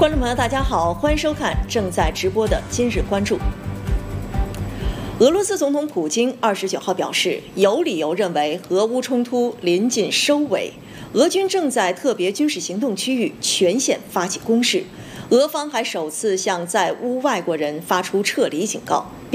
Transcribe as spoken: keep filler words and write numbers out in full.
观众朋友，大家好，欢迎收看正在直播的今日关注。俄罗斯总统普京二十九号表示，有理由认为俄乌冲突临近收尾，俄军正在特别军事行动区域全线发起攻势，俄方还首次向在乌外国人发出撤离警告。